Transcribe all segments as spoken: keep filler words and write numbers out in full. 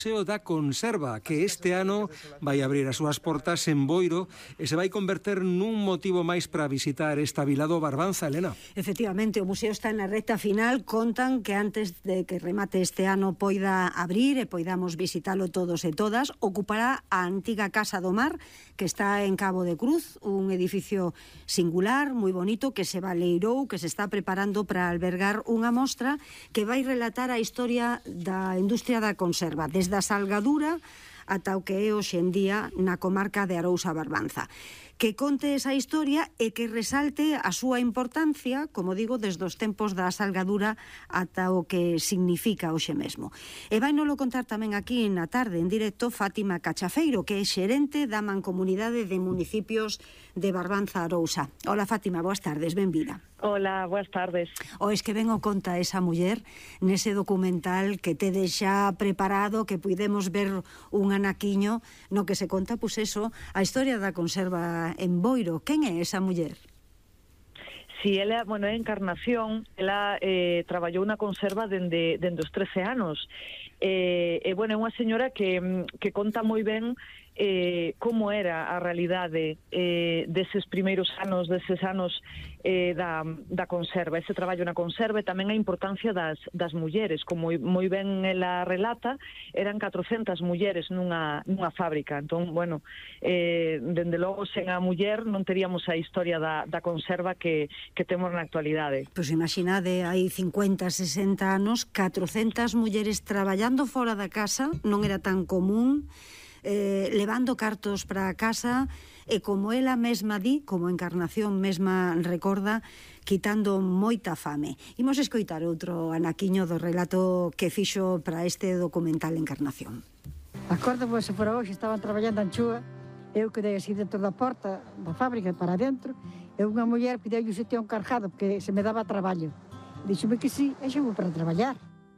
Museo da Conserva, que este ano vai abrir as súas portas en Boiro e se vai converter nun motivo máis para visitar esta vila do Barbanza, Elena. Efectivamente, o museo está na recta final. Contan que antes de que remate este ano poida abrir e poidamos visitalo todos e todas, ocupará a antiga Casa do Mar, que está en Cabo de Cruz, un edificio singular, moi bonito, que se baleirou, que se está preparando para albergar unha mostra que vai relatar a historia da industria da conserva, desde da salgadura ata o que é hoxe en día na comarca de Arousa Barbanza. Que conte esa historia e que resalte a súa importancia, como digo, desde os tempos da salgadura ata o que significa hoxe mesmo. E vai nolo contar tamén aquí na tarde, en directo, Fátima Cachafeiro, que é xerente da Mancomunidade de Municipios de Barbanza Arousa. Hola, Fátima, boas tardes, benvida. Hola, boas tardes. O es que ven o conta esa muller nese documental que tedes xa preparado, que puidemos ver un anaquiño no que se conta, pois eso, a historia da conserva en Boiro. Quen é esa muller? Si, ela, bueno, é Encarnación, ela eh, traballou na conserva dende, dende os trece anos. E, eh, eh, bueno, é unha señora que, que conta moi ben eh, como era a realidade eh, deses primeiros anos, deses anos eh, da, da conserva, ese traballo na conserva e tamén a importancia das, das mulleres, como moi ben ela relata, eran catrocentas mulleres nunha, nunha fábrica. Entón, bueno, eh, dende logo, sen a muller non teríamos a historia da, da conserva que, que temos na actualidade. Pois imaginade, hai cincuenta, sesenta anos, catrocentas mulleres traballando fora da casa, non era tan común, Eh, levando cartos para a casa e, como ela mesma di, como Encarnación mesma recorda, quitando moita fame. Imos escoitar outro anaquiño do relato que fixo para este documental Encarnación. Acordo, pois, se fora hoxe estaban traballando en Chúa, eu quedei así dentro da porta da fábrica para dentro, e unha muller pideu un sitio encargado porque se me daba traballo. Dixome que sí, e xa vou para traballar.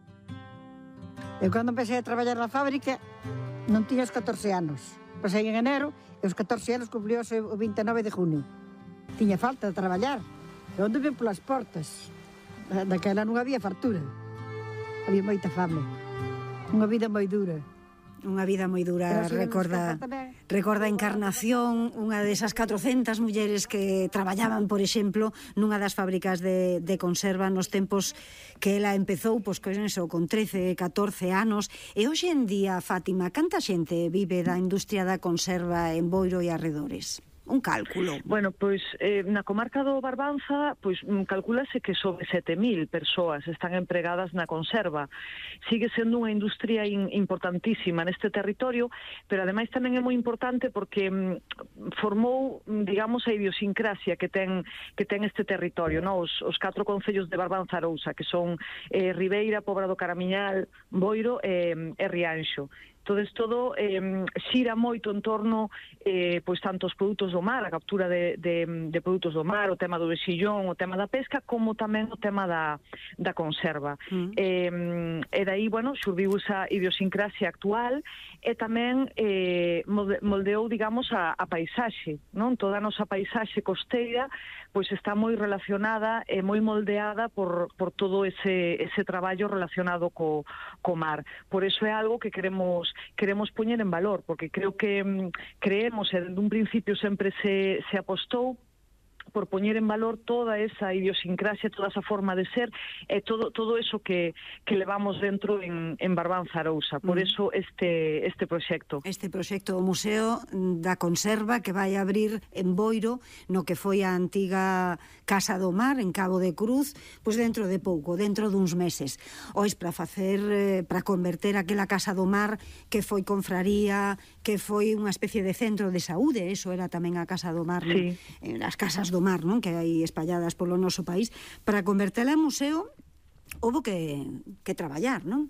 E cando empecé a traballar na fábrica non tiña os catorce anos. Pasei en enero e os catorce anos cumplióse o vinte e nove de junio. Tiña falta de traballar. E onde ven polas portas? Daquela non había fartura. Había moita fame. Unha vida moi dura. Unha vida moi dura, recorda recorda Encarnación, unha desas catrocentas mulleres que traballaban, por exemplo, nunha das fábricas de, de conserva nos tempos que ela empezou, pois, con eso, con trece, catorce anos. E hoxe en día, Fátima, canta xente vive da industria da conserva en Boiro e arredores? Un cálculo. Bueno, pois eh, na comarca do Barbanza, pois calculase que sobre sete mil persoas están empregadas na conserva. Sigue sendo unha industria in, importantísima neste territorio, pero ademais tamén é moi importante porque mm, formou, digamos, a idiosincrasia que ten que ten este territorio, no? Os, os catro concellos de Barbanza Arousa, que son eh, Ribeira, Pobra do Caramiñal, Boiro e, e Rianxo. Todo todo eh, xira moito en torno eh, pois tanto os produtos do mar, a captura de, de, de produtos do mar, o tema do vexillón, o tema da pesca, como tamén o tema da, da conserva. Mm. Eh, e dai, bueno, xurdiu esa idiosincrasia actual e tamén eh, moldeou, digamos, a, a paisaxe, non? Toda a nosa paisaxe costeira pois está moi relacionada e moi moldeada por, por todo ese, ese traballo relacionado co, co mar. Por eso é algo que queremos queremos poñer en valor, porque creo que mm, creemos, e dende un principio sempre se, se apostou por poñer en valor toda esa idiosincrasia, toda esa forma de ser e todo todo eso que, que levamos dentro en, en Barbanza Arousa. Por mm. eso este este proxecto. Este proxecto, o Museo da Conserva, que vai abrir en Boiro, no que foi a antiga Casa do Mar, en Cabo de Cruz, pois dentro de pouco, dentro duns meses. Ois, para facer, eh, para converter aquela Casa do Mar que foi confraría, que foi unha especie de centro de saúde, eso era tamén a Casa do Mar, sí. eh, as casas do mar, non? Que hai espalladas polo noso país, para convertela en museo houbo que, que traballar, non?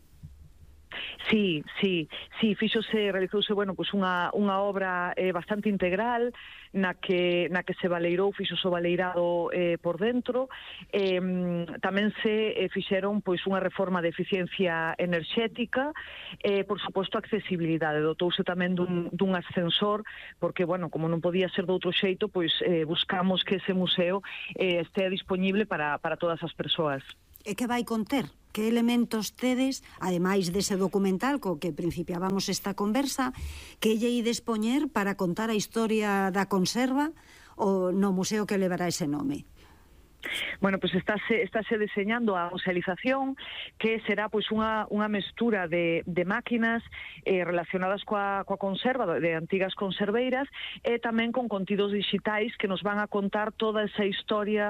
Sí, sí, sí, fíxose, realizouse, bueno, pois unha, unha obra eh, bastante integral na que, na que se baleirou, fixose o baleirado eh, por dentro, eh, tamén se eh, fixeron pois unha reforma de eficiencia enerxética, eh, por suposto accesibilidade, dotouse tamén dun, dun ascensor, porque, bueno, como non podía ser de outro xeito, pois eh, buscamos que ese museo eh, estea disponible para, para todas as persoas. E que vai conter, Que elementos tedes, ademais dese documental co que principiábamos esta conversa, que lle ides poñer para contar a historia da conserva o no museo que levará ese nome? Bueno, pois pues estáse, estáse deseñando a musealización, que será pois pues, unha, unha mestura de, de máquinas eh, relacionadas coa, coa conserva, de antigas conserveiras, e tamén con contidos digitais que nos van a contar toda esa historia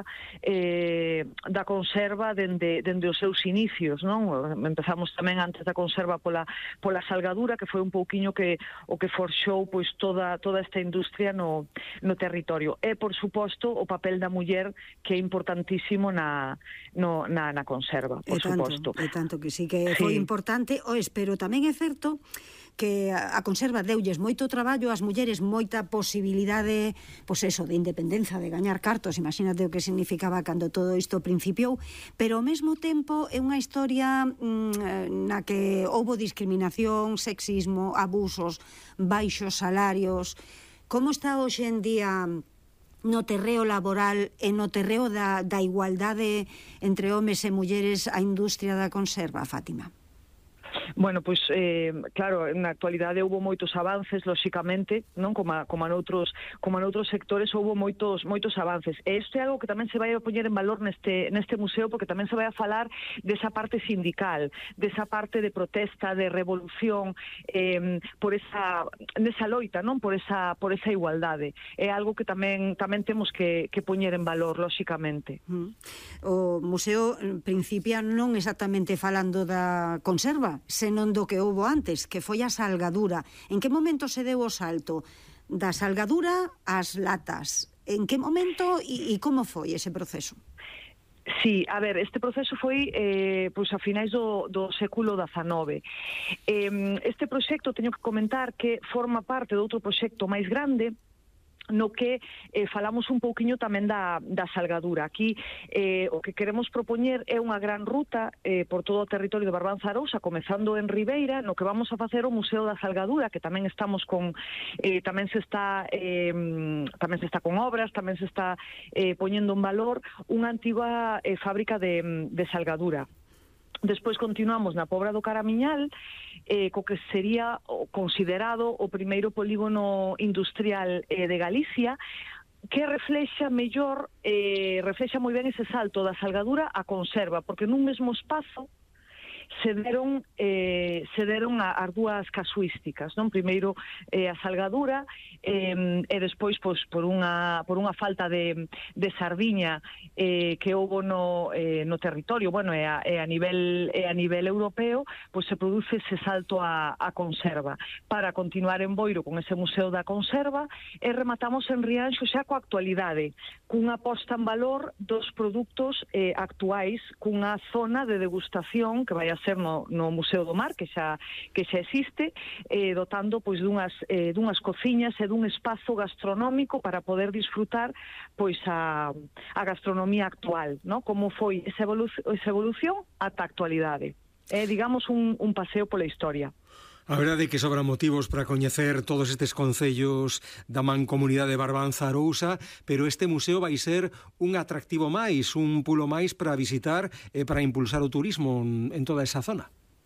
eh, da conserva dende, dende os seus inicios, non? Empezamos tamén antes da conserva pola, pola salgadura, que foi un pouquiño que o que forxou pois toda, toda esta industria no, no territorio. E, por suposto, o papel da muller, que é importante importantísimo na, no, na, na conserva, por e tanto, suposto. E tanto que sí que foi sí. importante, o espero tamén é certo que a conserva deulles moito traballo, as mulleres moita posibilidade, pois eso, de independenza, de gañar cartos, imagínate o que significaba cando todo isto principiou, pero ao mesmo tempo é unha historia mmm, na que houbo discriminación, sexismo, abusos, baixos salarios. Como está hoxe en día no terreo laboral e no terreo da, da igualdade entre homes e mulleres a industria da conserva, Fátima? Bueno, pois, eh, claro, na actualidade houve moitos avances, lóxicamente, non? Como a, como a noutros, como a noutros sectores houve moitos moitos avances. E isto é algo que tamén se vai a poñer en valor neste, neste museo, porque tamén se vai a falar desa parte sindical, desa parte de protesta, de revolución, eh, por esa, nesa loita, non? Por esa, por esa igualdade. É algo que tamén tamén temos que, que poñer en valor, lóxicamente. Mm. O museo principia non exactamente falando da conserva, senón do que houbo antes, que foi a salgadura. En que momento se deu o salto da salgadura ás latas? En que momento e, e como foi ese proceso? Sí, a ver, este proceso foi eh, pois a finais do, do século dezanove. Eh, este proxecto, teño que comentar que forma parte de outro proxecto máis grande, no que eh, falamos un pouquiño tamén da, da salgadura. Aquí eh, o que queremos propoñer é unha gran ruta eh, por todo o territorio de Barbanza Arousa, comezando en Ribeira, no que vamos a facer o Museo da Salgadura, que tamén estamos con eh, tamén se está eh, tamén se está con obras, tamén se está eh, poñendo en valor unha antiga eh, fábrica de, de salgadura. Despois continuamos na Pobra do Caramiñal, eh, co que sería considerado o primeiro polígono industrial eh, de Galicia, que reflexa mellor, eh, reflexa moi ben ese salto da salgadura á conserva, porque nun mesmo espazo se deron eh, se deron a, as dúas casuísticas, non? Primeiro eh, a salgadura eh, e despois pois por unha por unha falta de, de sardiña eh, que houbo no eh, no territorio, bueno, e a, e a nivel e a nivel europeo, pois se produce ese salto a, a conserva para continuar en Boiro con ese museo da conserva e rematamos en Rianxo xa coa actualidade, cunha posta en valor dos produtos eh, actuais, cunha zona de degustación que vai a ser no, no Museo do Mar, que xa que xa existe, eh, dotando pois dunhas eh, dunhas cociñas e dun espazo gastronómico para poder disfrutar pois a, a gastronomía actual, ¿no? Como foi esa, evolu esa evolución ata a actualidade. É, eh, digamos, un, un paseo pola historia. A verdade é que sobran motivos para coñecer todos estes concellos da mancomunidade de Barbanza Arousa, pero este museo vai ser un atractivo máis, un pulo máis para visitar e para impulsar o turismo en toda esa zona.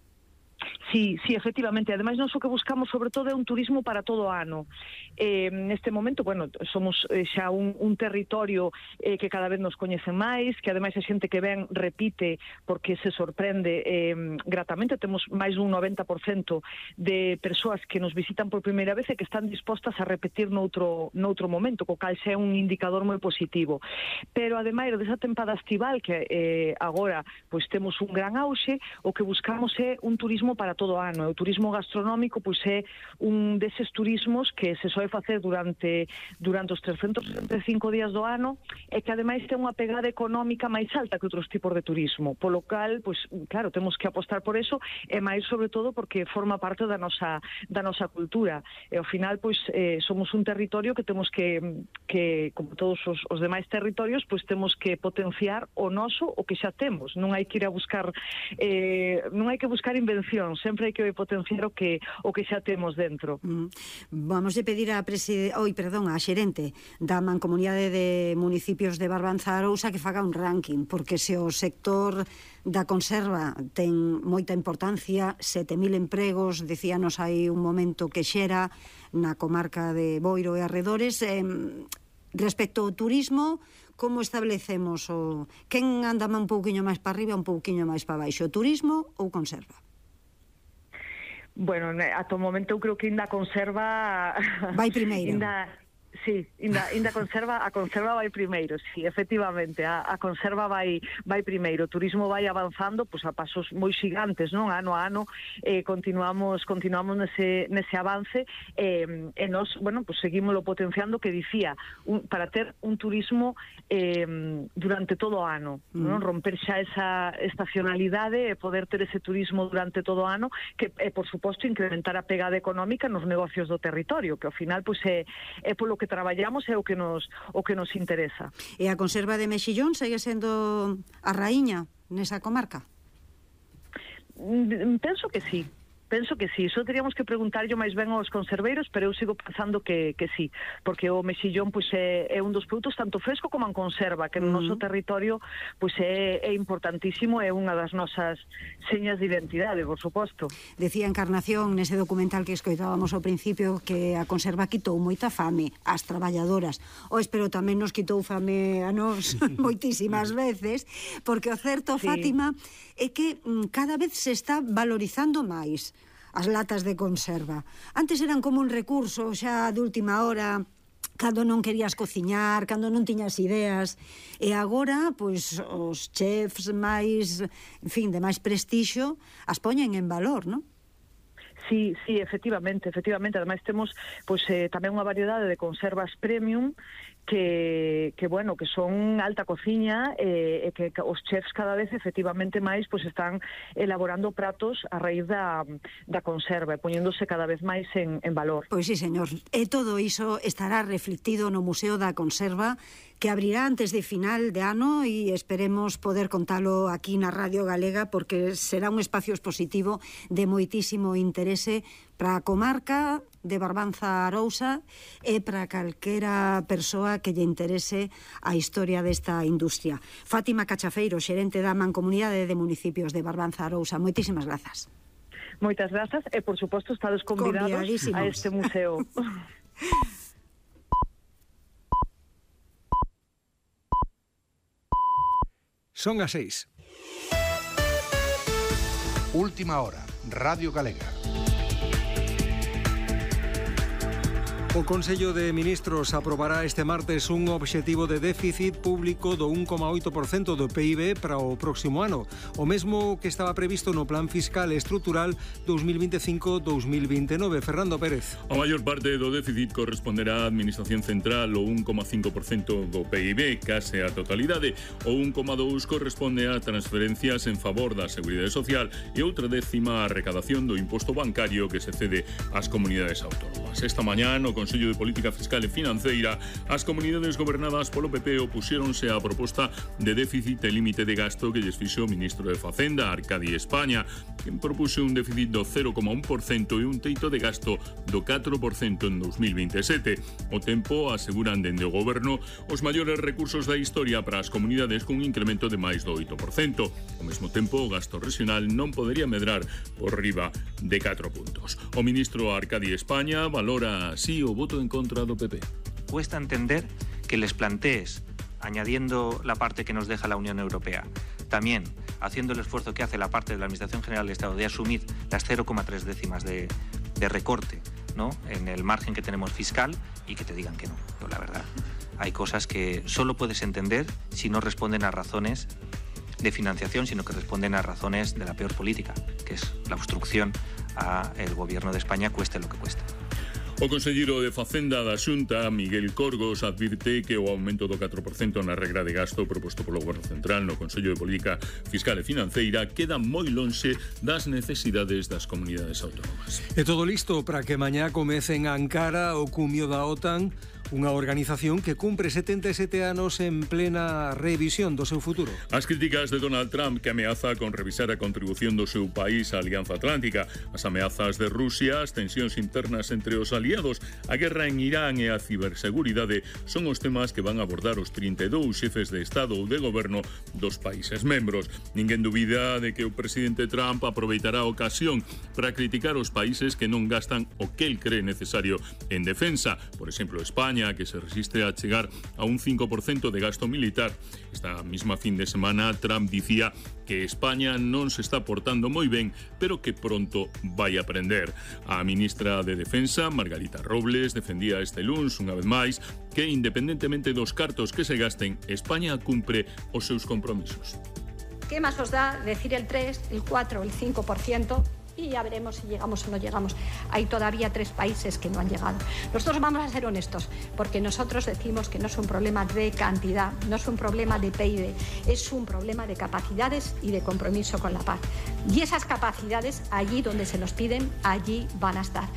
Sí, sí, efectivamente. Ademais, nós o que buscamos sobre todo é un turismo para todo o ano. Eh, neste momento, bueno, somos eh, xa un, un territorio eh, que cada vez nos coñecen máis, que ademais a xente que ven repite porque se sorprende eh, gratamente. Temos máis dun noventa por cento de persoas que nos visitan por primeira vez e que están dispostas a repetir noutro, noutro momento, co cal xa é un indicador moi positivo. Pero ademais desa tempada estival que eh, agora pois temos un gran auxe, o que buscamos é un turismo para todo o ano. O turismo gastronómico pois é un deses turismos que se soe facer durante durante os trescentos sesenta e cinco días do ano e que ademais ten unha pegada económica máis alta que outros tipos de turismo, polo cal, pois claro, temos que apostar por eso e máis sobre todo porque forma parte da nosa da nosa cultura. E ao final pois eh, somos un territorio que temos que que como todos os, os demais territorios, pois temos que potenciar o noso o que xa temos. Non hai que ir a buscar eh, non hai que buscar invencións, non sempre hai que potenciar o que o que xa temos dentro. Mm. Vamos a pedir a preside... Oi, perdón, a xerente da Mancomunidade de Municipios de Barbanza Arousa que faga un ranking, porque se o sector da conserva ten moita importancia, sete mil empregos, decíanos hai un momento que xera na comarca de Boiro e arredores. Eh, respecto ao turismo, como establecemos o... Quen anda un pouquiño máis para arriba, un pouquiño máis para baixo, o turismo ou conserva? Bueno, ata o momento eu creo que ainda a conserva... Vai primeiro. Ainda... Sí, ainda, ainda conserva, a conserva vai primeiro, sí, efectivamente, a, a conserva vai vai primeiro, o turismo vai avanzando pois a pasos moi xigantes, non? Ano a ano eh, continuamos continuamos nese, nese avance eh, e nos, bueno, pois seguímoslo potenciando, que dicía, un, para ter un turismo eh, durante todo o ano, mm. non? Romper xa esa estacionalidade e poder ter ese turismo durante todo o ano, que e, por suposto, incrementar a pegada económica nos negocios do territorio, que ao final pois é, é polo que traballamos é o que nos o que nos interesa. E a conserva de mexillón segue sendo a raíña nesa comarca? Penso que sí. Penso que sí, iso teríamos que preguntarlle máis ben aos conserveiros, pero eu sigo pensando que, que sí, porque o mexillón pois, é, é un dos produtos tanto fresco como en conserva, que no uh-huh. noso territorio pois, é, é importantísimo, é unha das nosas señas de identidade, por suposto. Decía Encarnación nese documental que escoitábamos ao principio que a conserva quitou moita fame ás traballadoras, o espero tamén nos quitou fame a nós moitísimas veces, porque o certo, sí. Fátima, é que cada vez se está valorizando máis as latas de conserva. Antes eran como un recurso xa de última hora, cando non querías cociñar, cando non tiñas ideas, e agora, pois, os chefs máis, en fin, de máis prestixio, as poñen en valor, non? Sí, sí, efectivamente, efectivamente. Ademais temos pois eh, tamén unha variedade de conservas premium que, que bueno, que son alta cociña e eh, que os chefs cada vez efectivamente máis pois están elaborando pratos a raíz da, da conserva e poñéndose cada vez máis en, en valor. Pois sí, señor. E todo iso estará reflectido no Museo da Conserva, que abrirá antes de final de ano e esperemos poder contalo aquí na Radio Galega, porque será un espacio expositivo de moitísimo interese para a comarca de Barbanza Arousa e para calquera persoa que lle interese a historia desta industria. Fátima Cachafeiro, xerente da Mancomunidade de Municipios de Barbanza Arousa, moitísimas grazas. Moitas grazas e, por suposto, estades convidados a este museo. Son as seis. Última hora, Radio Galega. O Consello de Ministros aprobará este martes un obxectivo de déficit público do un coma oito por cento do P I B para o próximo ano, o mesmo que estaba previsto no Plan Fiscal Estrutural dos mil veinticinco dos mil veintinove. Fernando Pérez. A maior parte do déficit corresponderá á Administración Central, o un coma cinco por cento do P I B, case a totalidade. O un coma dous por cento corresponde a transferencias en favor da Seguridade Social e outra décima a recadación do imposto bancario que se cede ás comunidades autónomas. Esta mañá, no Consello de Política Fiscal e Financeira, as comunidades gobernadas polo P P opuxéronse á proposta de déficit e límite de gasto que lles fixo o ministro de Facenda, Arcadi España, quen propuxo un déficit do cero coma un por cento e un teito de gasto do catro por cento en dos mil veintisiete. O tempo, aseguran dende o goberno, os maiores recursos da historia para as comunidades cun incremento de máis do oito por cento. Ao mesmo tempo, o gasto regional non podería medrar por riba de catro puntos. O ministro Arcadi España valora así o voto en contra do P P. Cuesta entender que les plantees, añadiendo la parte que nos deja la Unión Europea, también haciendo el esfuerzo que hace la parte de la Administración General del Estado de asumir las cero coma tres décimas de, de recorte, ¿no?, en el margen que tenemos fiscal, y que te digan que no. Pero la verdad, hay cosas que solo puedes entender si no responden a razones de financiación, sino que responden a razones de la peor política, que es la obstrucción al gobierno de España, cueste lo que cueste. O conselleiro de Facenda da Xunta, Miguel Corgos, advirte que o aumento do catro por cento na regra de gasto proposto polo Goberno Central no Consello de Política Fiscal e Financeira queda moi lonxe das necesidades das comunidades autónomas. E todo listo para que mañá comece en Ankara o cumio da OTAN, Unha organización que cumpre setenta e sete anos en plena revisión do seu futuro. As críticas de Donald Trump, que ameaza con revisar a contribución do seu país á Alianza Atlántica, as ameazas de Rusia, as tensións internas entre os aliados, a guerra en Irán e a ciberseguridade son os temas que van abordar os trinta e dous xefes de Estado ou de Goberno dos países membros. Ninguén dubida de que o presidente Trump aproveitará a ocasión para criticar os países que non gastan o que el cree necesario en defensa. Por exemplo, España, que se resiste a chegar a un cinco por ciento de gasto militar. Esta misma fin de semana, Trump dicía que España non se está portando moi ben, pero que pronto vai aprender. A ministra de Defensa, Margarita Robles, defendía este luns, unha vez máis, que independentemente dos cartos que se gasten, España cumpre os seus compromisos. ¿Qué más os da decir el tres, el cuatro, el cinco por ciento? Y ya veremos si llegamos o no llegamos. Hay todavía tres países que no han llegado. Nosotros vamos a ser honestos, porque nosotros decimos que no es un problema de cantidad, no es un problema de P I B, es un problema de capacidades y de compromiso con la paz. Y esas capacidades, allí donde se nos piden, allí van a estar.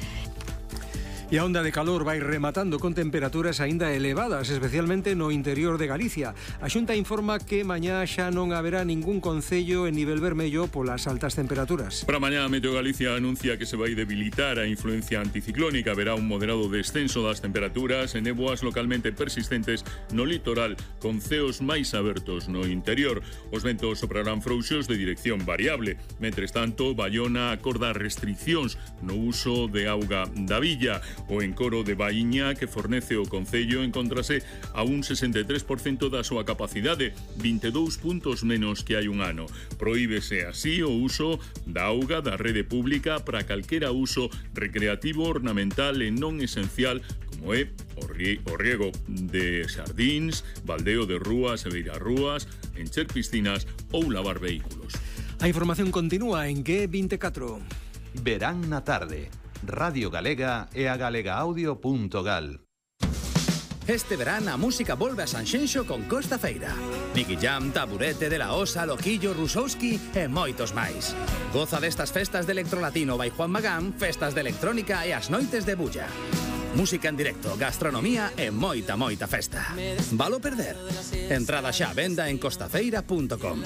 E a onda de calor vai rematando con temperaturas aínda elevadas, especialmente no interior de Galicia. A Xunta informa que mañá xa non haberá ningún concello en nivel vermello polas altas temperaturas. Para mañá, Meteo Galicia anuncia que se vai debilitar a influencia anticiclónica. Haberá un moderado descenso das temperaturas e néboas localmente persistentes no litoral, con ceos máis abertos no interior. Os ventos soprarán frouxos de dirección variable. Mentres tanto, Bayona acorda restriccións no uso de auga da villa. O encoro de Baíña, que fornece o concello, encontrase a un sesenta e tres por ciento da súa capacidade, vinte e dous puntos menos que hai un ano. Prohíbese así o uso da auga da rede pública para calquera uso recreativo, ornamental e non esencial, como é o riego de xardíns, baldeo de rúas e beirarrúas, encher piscinas ou lavar vehículos. A información continúa en G veinticuatro. Verán na tarde. Radio Galega e a galegaaudio punto gal. Este verán a música volve a Sanxenxo con Costa Feira. Nicky Jam, Taburete, De La Osa, Loquillo, Rusowski e moitos máis. Goza destas festas de electrolatino by Juan Magán, festas de electrónica e as noites de bulla. Música en directo, gastronomía e moita, moita festa. Valo perder? Entrada xa a venda en costafeira punto com.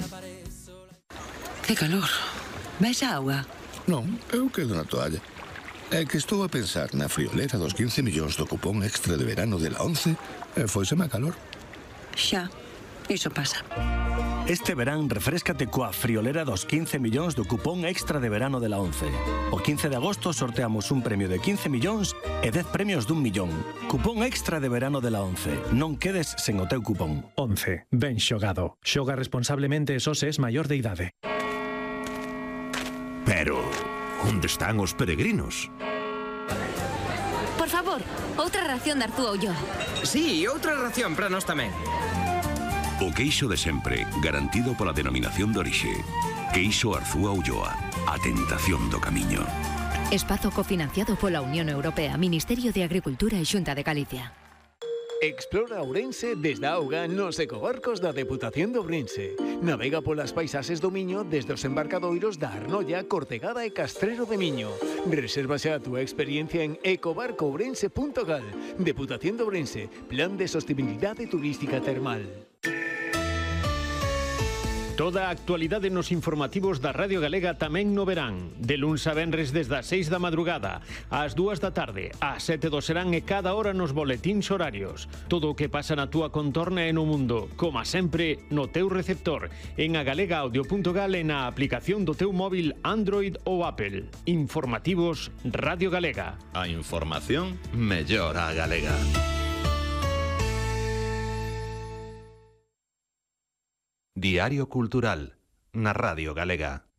Que calor. Vais a auga? Non, eu quedo na toalla. É que estou a pensar na friolera dos quince millóns do cupón extra de verano de la once e foiseme a calor. Xa, iso pasa. Este verán refréscate coa friolera dos quince millóns do cupón extra de verano de la once. O quince de agosto sorteamos un premio de quince millóns e dez premios dun millón. Cupón extra de verano de la once. Non quedes sen o teu cupón. once. Ben xogado. Xoga responsablemente e só se es maior de idade. Pero onde están os peregrinos? Por favor, outra ración de Arzúa Ulloa. Sí, outra ración para nós tamén. O queixo de sempre, garantido pola denominación de orixe. Queixo Arzúa Ulloa, a tentación do camiño. Espazo cofinanciado pola Unión Europea, Ministerio de Agricultura e Xunta de Galicia. Explora Ourense desde a auga nos ecobarcos da Deputación de Ourense. Navega polas paisaxes do Miño desde os embarcadoiros da Arnolla, Cortegada e Castrero de Miño. Reserva xa a túa experiencia en ecobarco ourense punto gal. Deputación de Ourense, Plan de Sostenibilidade Turística Termal. Toda a actualidade nos informativos da Radio Galega tamén no verán. De luns a venres desde as seis da madrugada, ás dúas da tarde, ás sete do serán e cada hora nos boletíns horarios. Todo o que pasa na túa contorna e no mundo, como sempre, no teu receptor, en a galegaaudio punto gal e na aplicación do teu móvil Android ou Apple. Informativos Radio Galega. A información mellora a galega. Diario Cultural, na Radio Galega.